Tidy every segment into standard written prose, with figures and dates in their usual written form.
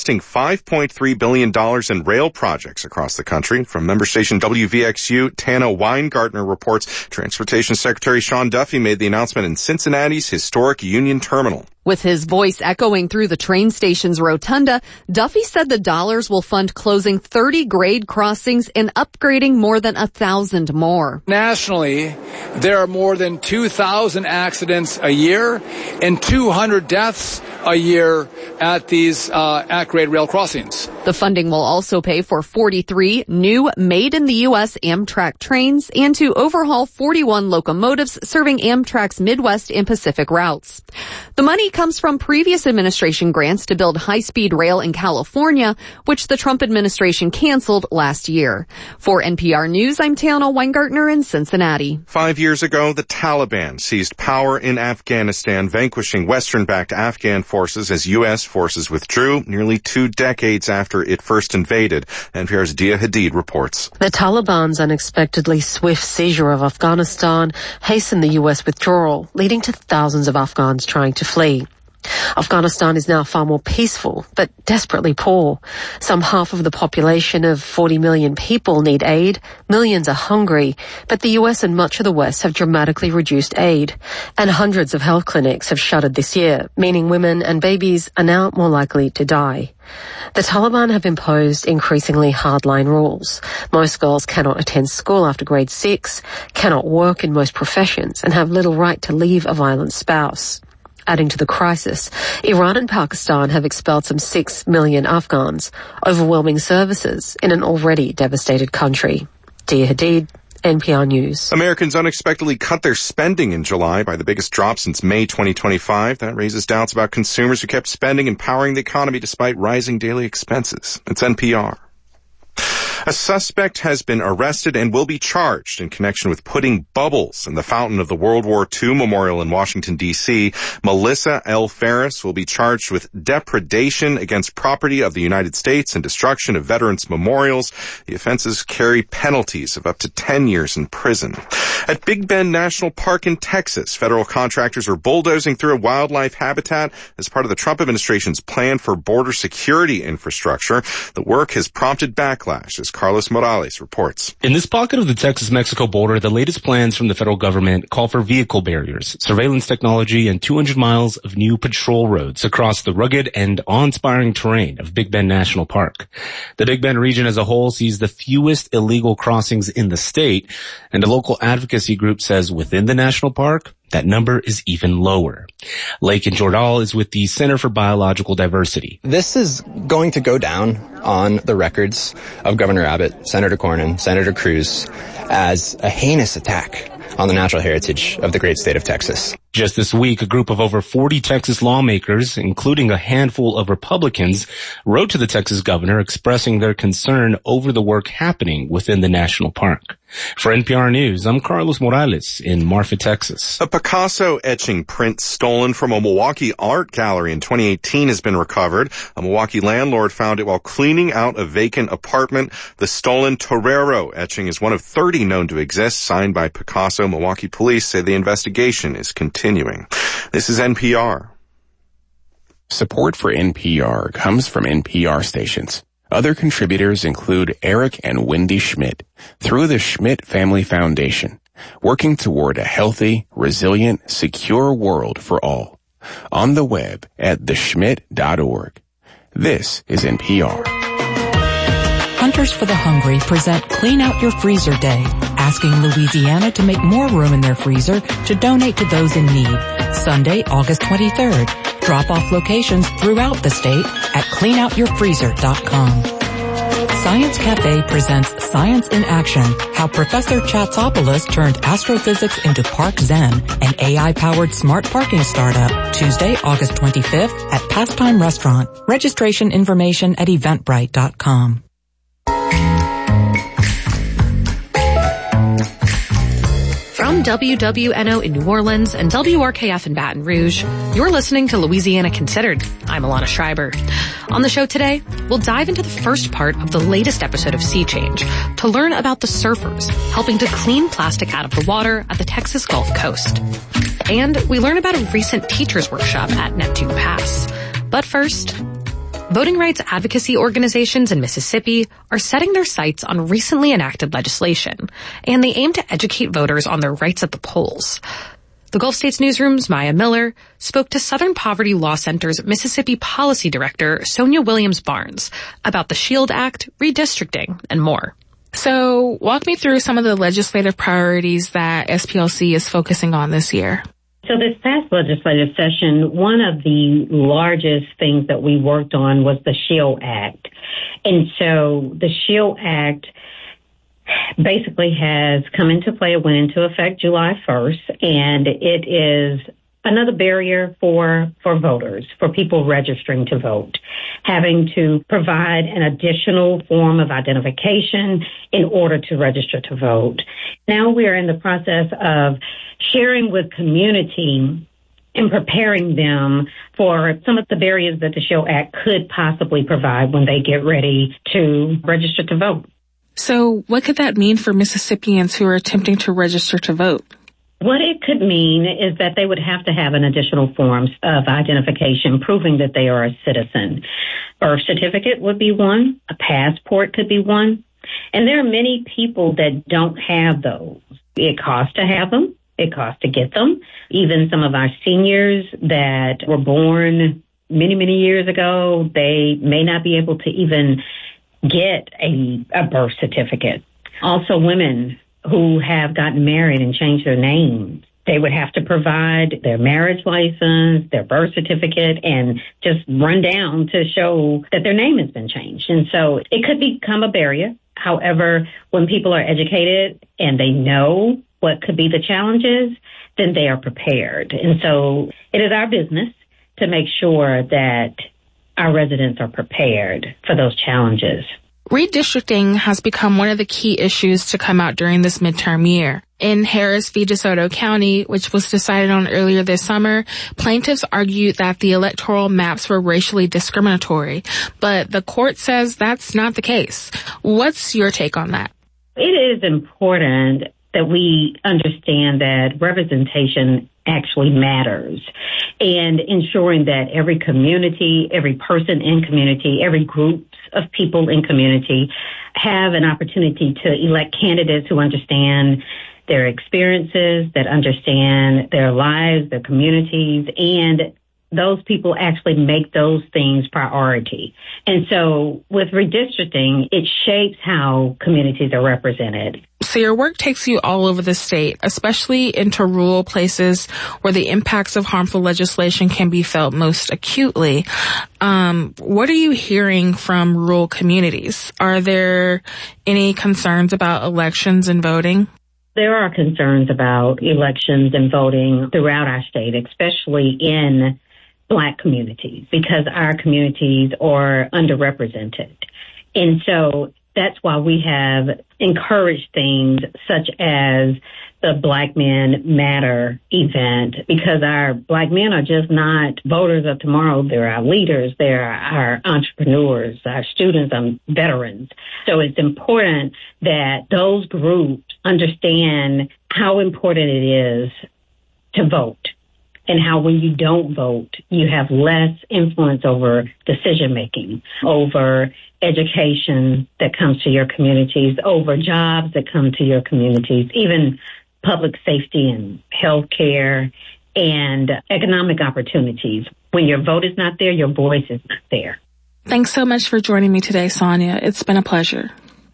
$5.3 billion in rail projects across the country. From member station WVXU, Tana Weingartner reports Transportation Secretary Sean Duffy made the announcement in Cincinnati's historic Union Terminal. With his voice echoing through the train station's rotunda, Duffy said the dollars will fund closing 30 grade crossings and upgrading more than 1,000 more. Nationally, there are more than 2,000 accidents a year and 200 deaths a year at these at-grade rail crossings. The funding will also pay for 43 new made-in-the-U.S. Amtrak trains and to overhaul 41 locomotives serving Amtrak's Midwest and Pacific routes. The money comes from previous administration grants to build high-speed rail in California, which the Trump administration canceled last year. For NPR News, I'm Tana Weingartner in Cincinnati. 5 years ago, the Taliban seized power in Afghanistan, vanquishing Western-backed Afghan forces as U.S. forces withdrew nearly 2 decades after it first invaded. NPR's Dia Hadid reports. The Taliban's unexpectedly swift seizure of Afghanistan hastened the U.S. withdrawal, leading to thousands of Afghans trying to flee. Afghanistan is now far more peaceful, but desperately poor. Some half of the population of 40 million people need aid. Millions are hungry, but the US and much of the West have dramatically reduced aid. And hundreds of health clinics have shuttered this year, meaning women and babies are now more likely to die. The Taliban have imposed increasingly hardline rules. Most girls cannot attend school after grade 6, cannot work in most professions, and have little right to leave a violent spouse. Adding to the crisis, Iran and Pakistan have expelled some 6 million Afghans, overwhelming services in an already devastated country. Dia Hadid, NPR News. Americans unexpectedly cut their spending in July by the biggest drop since May 2025. That raises doubts about consumers who kept spending and powering the economy despite rising daily expenses. It's NPR. A suspect has been arrested and will be charged in connection with putting bubbles in the fountain of the World War II Memorial in Washington, D.C. Melissa L. Ferris will be charged with depredation against property of the United States and destruction of veterans' memorials. The offenses carry penalties of up to 10 years in prison. At Big Bend National Park in Texas, federal contractors are bulldozing through a wildlife habitat as part of the Trump administration's plan for border security infrastructure. The work has prompted backlash, as Carlos Morales reports. In this pocket of the Texas-Mexico border, the latest plans from the federal government call for vehicle barriers, surveillance technology, and 200 miles of new patrol roads across the rugged and awe-inspiring terrain of Big Bend National Park. The Big Bend region as a whole sees the fewest illegal crossings in the state, and a local advocacy group says within the national park, that number is even lower. Lakin Jordal is with the Center for Biological Diversity. This is going to go down on the records of Governor Abbott, Senator Cornyn, Senator Cruz as a heinous attack on the natural heritage of the great state of Texas. Just this week, a group of over 40 Texas lawmakers, including a handful of Republicans, wrote to the Texas governor expressing their concern over the work happening within the national park. For NPR News, I'm Carlos Morales in Marfa, Texas. A Picasso etching print stolen from a Milwaukee art gallery in 2018 has been recovered. A Milwaukee landlord found it while cleaning out a vacant apartment. The stolen Torero etching is one of 30 known to exist, signed by Picasso. Milwaukee police say the investigation is continuing. This is NPR. Support for NPR comes from NPR stations. Other contributors include Eric and Wendy Schmidt through the Schmidt Family Foundation, working toward a healthy, resilient, secure world for all. On the web at theschmidt.org. This is NPR. Hunters for the Hungry present Clean Out Your Freezer Day, asking Louisiana to make more room in their freezer to donate to those in need. Sunday, August 23rd. Drop-off locations throughout the state at cleanoutyourfreezer.com. Science Cafe presents Science in Action, how Professor Chatsopoulos turned astrophysics into Park Zen, an AI-powered smart parking startup. Tuesday, August 25th at Pastime Restaurant. Registration information at eventbrite.com. From WWNO in New Orleans and WRKF in Baton Rouge, you're listening to Louisiana Considered. I'm Alana Schreiber. On the show today, we'll dive into the first part of the latest episode of Sea Change to learn about the surfers helping to clean plastic out of the water at the Texas Gulf Coast. And we learn about a recent teachers workshop at Neptune Pass. But first, Voting rights advocacy organizations in Mississippi are setting their sights on recently enacted legislation, and they aim to educate voters on their rights at the polls. The Gulf States Newsroom's Maya Miller spoke to Southern Poverty Law Center's Mississippi Policy Director, Sonia Williams-Barnes, about the SHIELD Act, redistricting, and more. So walk me through some of the legislative priorities that SPLC is focusing on this year. So this past legislative session, one of the largest things that we worked on was the SHIELD Act. And so the SHIELD Act basically has come into play. It went into effect July 1st, and it is another barrier for voters, for people registering to vote, having to provide an additional form of identification in order to register to vote. Now we are in the process of sharing with community and preparing them for some of the barriers that the SHIELD Act could possibly provide when they get ready to register to vote. So what could that mean for Mississippians who are attempting to register to vote? What it could mean is that they would have to have an additional form of identification proving that they are a citizen. Birth certificate would be one. A passport could be one. And there are many people that don't have those. It costs to have them. It costs to get them. Even some of our seniors that were born many, many years ago, they may not be able to even get a birth certificate. Also, women who have gotten married and changed their names, they would have to provide their marriage license, their birth certificate, and just run down to show that their name has been changed. And so it could become a barrier. However, when people are educated and they know what could be the challenges, then they are prepared. And so it is our business to make sure that our residents are prepared for those challenges. Redistricting has become one of the key issues to come out during this midterm year. In Harris v. DeSoto County, which was decided on earlier this summer, plaintiffs argued that the electoral maps were racially discriminatory, but the court says that's not the case. What's your take on that? It is important that we understand that representation actually matters, and ensuring that every community, every person in community, every group of people in community have an opportunity to elect candidates who understand their experiences, that understand their lives, their communities, and those people actually make those things priority. And so with redistricting, it shapes how communities are represented. So your work takes you all over the state, especially into rural places where the impacts of harmful legislation can be felt most acutely. What are you hearing from rural communities? Are there any concerns about elections and voting? There are concerns about elections and voting throughout our state, especially in Black communities, because our communities are underrepresented. And so that's why we have encouraged things such as the Black Men Matter event, because our Black men are just not voters of tomorrow. They're our leaders. They're our entrepreneurs, our students, and veterans. So it's important that those groups understand how important it is to vote, and how when you don't vote, you have less influence over decision-making, over education that comes to your communities, over jobs that come to your communities, even public safety and health care and economic opportunities. When your vote is not there, your voice is not there. Thanks so much for joining me today, Sonia. It's been a pleasure.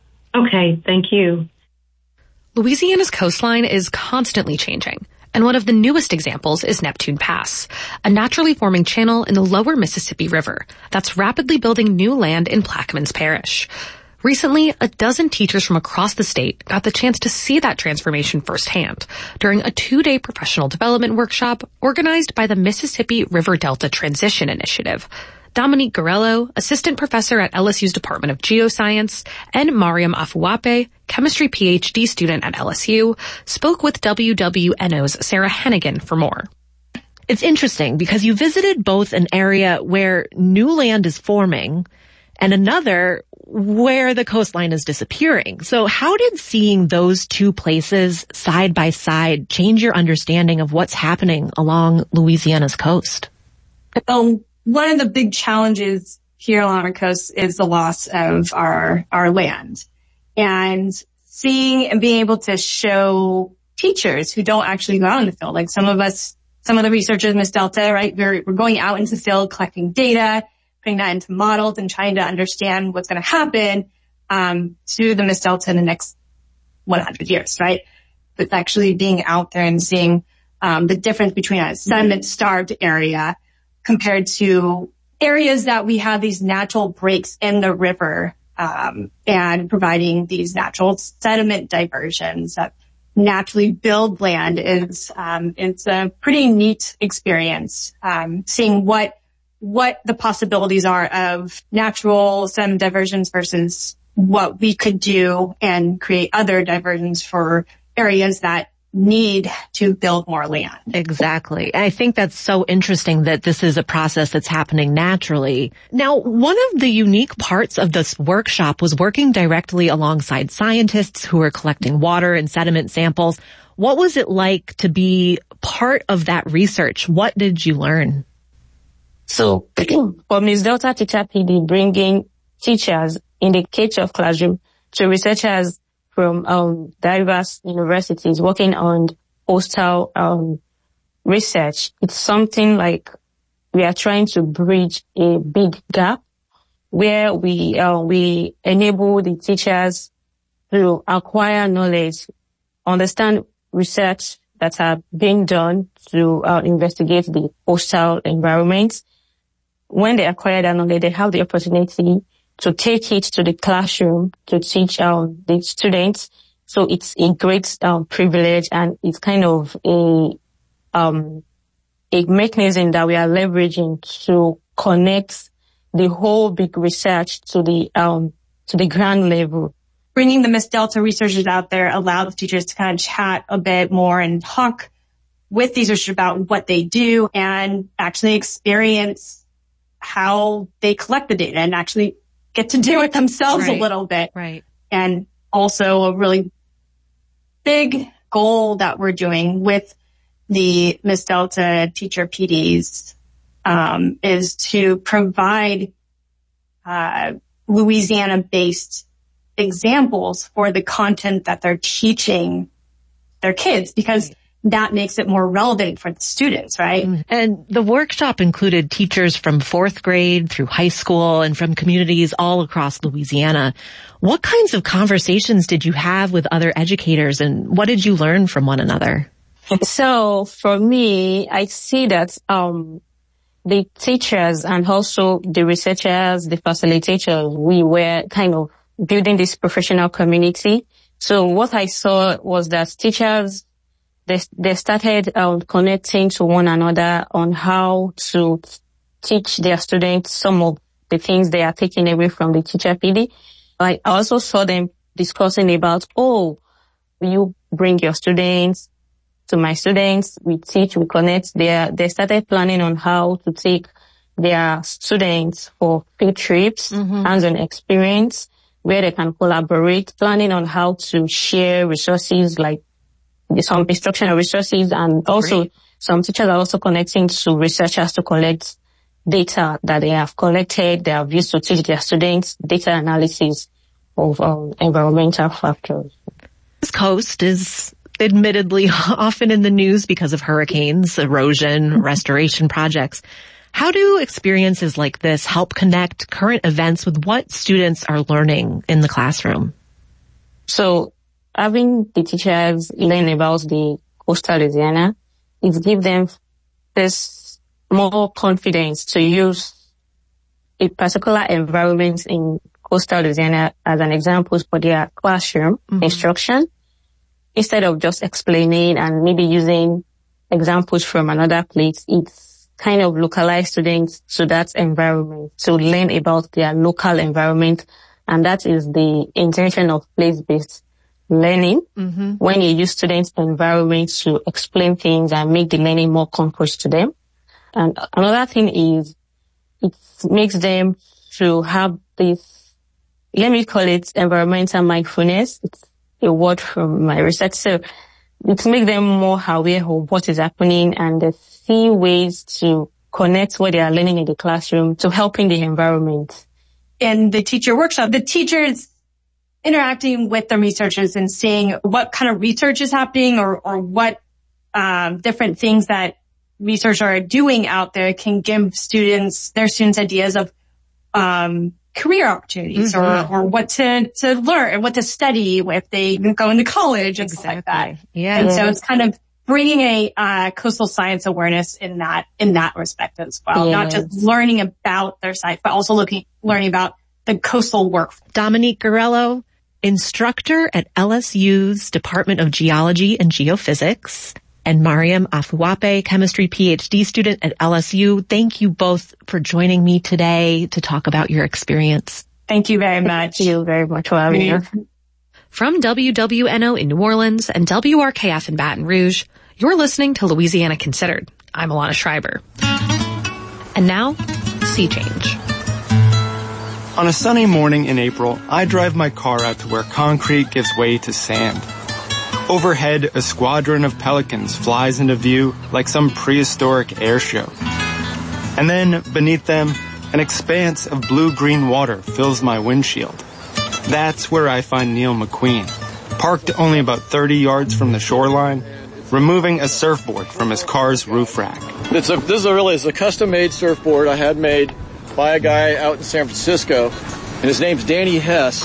Okay, thank you. Louisiana's coastline is constantly changing. And one of the newest examples is Neptune Pass, a naturally forming channel in the lower Mississippi River that's rapidly building new land in Plaquemines Parish. Recently, a dozen teachers from across the state got the chance to see that transformation firsthand during a 2-day professional development workshop organized by the Mississippi River Delta Transition Initiative. Dominique Garello, assistant professor at LSU's Department of Geoscience, and Mariam Afuape, chemistry PhD student at LSU, spoke with WWNO's Sarah Hennigan for more. It's interesting because you visited both an area where new land is forming and another where the coastline is disappearing. So how did seeing those two places side by side change your understanding of what's happening along Louisiana's coast? One of the big challenges here along our coast is the loss of our land. And seeing and being able to show teachers who don't actually go out in the field, like some of the researchers in Miss Delta, right? We're going out into the field, collecting data, putting that into models and trying to understand what's going to happen, to the Miss Delta in the next 100 years, right? But actually being out there and seeing, the difference between a sediment-starved area compared to areas that we have these natural breaks in the river, and providing these natural sediment diversions that naturally build land is, it's a pretty neat experience, seeing what the possibilities are of natural sediment diversions versus what we could do and create other diversions for areas that need to build more land. Exactly. I think that's so interesting that this is a process that's happening naturally. Now, one of the unique parts of this workshop was working directly alongside scientists who were collecting water and sediment samples. What was it like to be part of that research? What did you learn? So, for Miss Delta Teacher PD, bringing teachers in the K-12 classroom to researchers from diverse universities working on coastal research. It's something like we are trying to bridge a big gap where we enable the teachers to acquire knowledge, understand research that are being done to investigate the coastal environment. When they acquire that knowledge, they have the opportunity to take it to the classroom to teach the students. So it's a great privilege, and it's kind of a mechanism that we are leveraging to connect the whole big research to the ground level. Bringing the Miss Delta researchers out there allowed the teachers to kind of chat a bit more and talk with these researchers about what they do and actually experience how they collect the data and actually get to do it themselves a little bit. Right. And also a really big goal that we're doing with the Miss Delta teacher PDs, is to provide, Louisiana-based examples for the content that they're teaching their kids, because that makes it more relevant for the students, right? And the workshop included teachers from 4th grade through high school and from communities all across Louisiana. What kinds of conversations did you have with other educators, and what did you learn from one another? So for me, I see that the teachers and also the researchers, the facilitators, we were kind of building this professional community. So what I saw was that teachers, they started connecting to one another on how to teach their students some of the things they are taking away from the teacher PD. I also saw them discussing about, you bring your students to my students, we teach, we connect. They started planning on how to take their students for field trips, hands-on experience, where they can collaborate, planning on how to share resources like some instructional resources, and also some teachers are also connecting to researchers to collect data that they have collected, they have used to teach their students data analysis of environmental factors. This coast is admittedly often in the news because of hurricanes, erosion, restoration projects. How do experiences like this help connect current events with what students are learning in the classroom? So having the teachers learn about the coastal Louisiana, it gives them this more confidence to use a particular environment in coastal Louisiana as an example for their classroom instruction, instead of just explaining and maybe using examples from another place. It's kind of localized students to that environment to learn about their local environment. And that is the intention of place-based learning, when you use students' environment to explain things and make the learning more concrete to them. And another thing is it makes them to have this, let me call it environmental mindfulness. It's a word from my research. So it makes them more aware of what is happening, and they see ways to connect what they are learning in the classroom to helping the environment. In the teacher workshop, the teachers interacting with the researchers and seeing what kind of research is happening or what different things that researchers are doing out there can give their students ideas of career opportunities or what to learn and what to study if they go into college and stuff like that. Yeah. And so it's kind of bringing a coastal science awareness in that respect as well. Not just learning about their site, but also learning about the coastal work. Dominique Garello, instructor at LSU's Department of Geology and Geophysics, and Mariam Afuape, chemistry PhD student at LSU. Thank you both for joining me today to talk about your experience. Thank you very much. Thank you very much for having me. From WWNO in New Orleans and WRKF in Baton Rouge, you're listening to Louisiana Considered. I'm Alana Schreiber. And now, Sea Change. On a sunny morning in April, I drive my car out to where concrete gives way to sand. Overhead, a squadron of pelicans flies into view like some prehistoric air show. And then, beneath them, an expanse of blue-green water fills my windshield. That's where I find Neil McQueen, parked only about 30 yards from the shoreline, removing a surfboard from his car's roof rack. This is a custom-made surfboard I had made by a guy out in San Francisco, and his name's Danny Hess,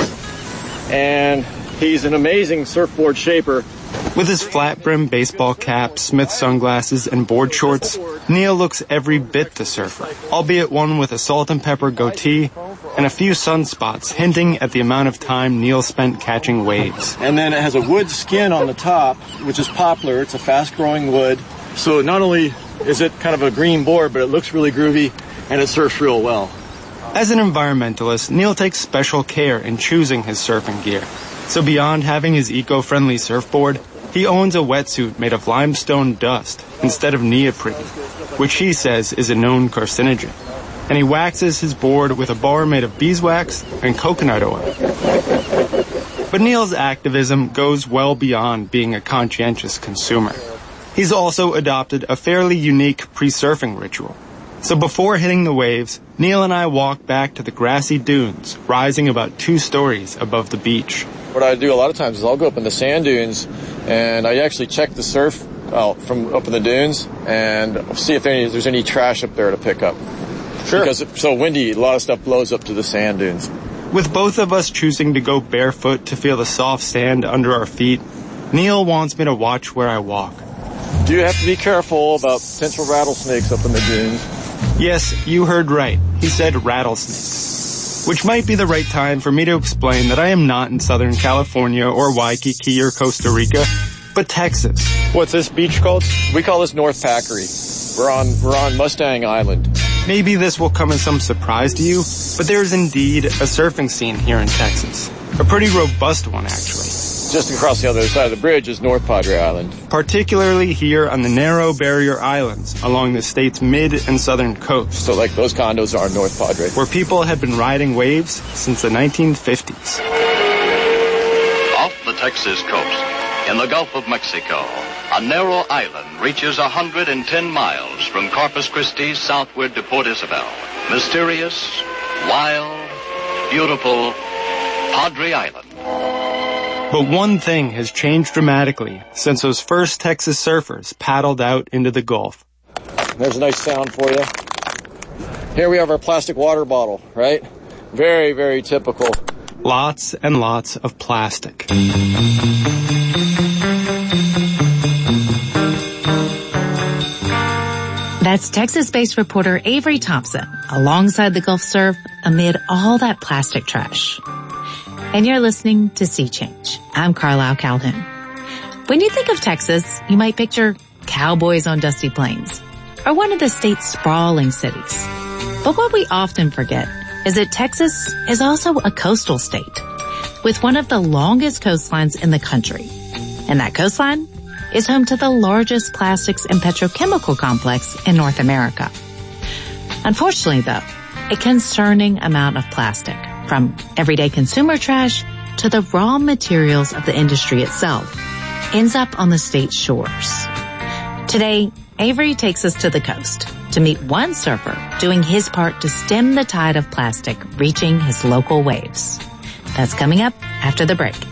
and he's an amazing surfboard shaper. With his flat-brim baseball cap, Smith sunglasses, and board shorts, Neil looks every bit the surfer, albeit one with a salt and pepper goatee and a few sunspots hinting at the amount of time Neil spent catching waves. And then it has a wood skin on the top, which is poplar. It's a fast-growing wood. So not only is it kind of a green board, but it looks really groovy, and it surfs real well. As an environmentalist, Neil takes special care in choosing his surfing gear. So beyond having his eco-friendly surfboard, he owns a wetsuit made of limestone dust instead of neoprene, which he says is a known carcinogen. And he waxes his board with a bar made of beeswax and coconut oil. But Neil's activism goes well beyond being a conscientious consumer. He's also adopted a fairly unique pre-surfing ritual. So before hitting the waves, Neil and I walk back to the grassy dunes, rising about 2 stories above the beach. What I do a lot of times is I'll go up in the sand dunes and I actually check the surf out from up in the dunes and see if there's any trash up there to pick up. Sure. Because it's so windy, a lot of stuff blows up to the sand dunes. With both of us choosing to go barefoot to feel the soft sand under our feet, Neil wants me to watch where I walk. Do you have to be careful about potential rattlesnakes up in the dunes? Yes, you heard right. He said rattlesnakes. Which might be the right time for me to explain that I am not in Southern California or Waikiki or Costa Rica, but Texas. What's this beach called? We call this North Packery. We're on Mustang Island. Maybe this will come as some surprise to you, but there is indeed a surfing scene here in Texas. A pretty robust one, actually. Just across the other side of the bridge is North Padre Island. Particularly here on the narrow barrier islands along the state's mid and southern coast. So like those condos are North Padre. Where people have been riding waves since the 1950s. Off the Texas coast, in the Gulf of Mexico, a narrow island reaches 110 miles from Corpus Christi southward to Port Isabel. Mysterious, wild, beautiful Padre Island. But one thing has changed dramatically since those first Texas surfers paddled out into the Gulf. There's a nice sound for you. Here we have our plastic water bottle, right? Very, very typical. Lots and lots of plastic. That's Texas-based reporter Avery Thompson alongside the Gulf Surf amid all that plastic trash. And you're listening to Sea Change. I'm Carlisle Calhoun. When you think of Texas, you might picture cowboys on dusty plains or one of the state's sprawling cities. But what we often forget is that Texas is also a coastal state with one of the longest coastlines in the country. And that coastline is home to the largest plastics and petrochemical complex in North America. Unfortunately, though, a concerning amount of plastic, from everyday consumer trash to the raw materials of the industry itself, ends up on the state's shores. Today, Avery takes us to the coast, to meet one surfer doing his part to stem the tide of plastic reaching his local waves. That's coming up after the break.